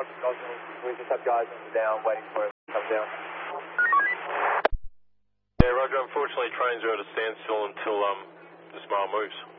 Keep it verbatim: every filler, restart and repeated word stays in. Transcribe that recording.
We just have guys down waiting for it to come down. Yeah, Roger. Unfortunately, trains are at a standstill until um, the Smile moves.